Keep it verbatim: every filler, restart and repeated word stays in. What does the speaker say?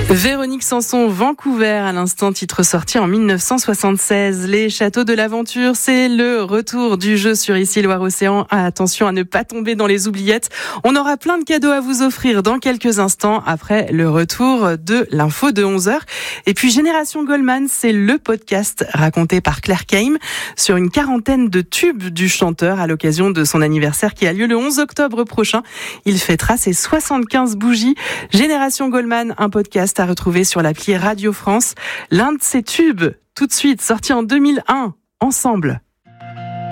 Véronique Sanson, Vancouver, à l'instant, titre sorti en mille neuf cent soixante-seize. Les Châteaux de l'Aventure, c'est le retour du jeu sur Ici Loire-Océan. Attention à ne pas tomber dans les oubliettes. On aura plein de cadeaux à vous offrir dans quelques instants après le retour de l'info de onze heures. Et puis Génération Goldman, c'est le podcast raconté par Claire Keim sur une quarantaine de tubes du chanteur à l'occasion de son anniversaire qui a lieu le onze octobre prochain. Il fêtera ses soixante-quinze bougies. Génération Goldman, un podcast à retrouver sur l'appli Radio France. L'un de ses tubes, tout de suite, sorti en deux mille un, Ensemble.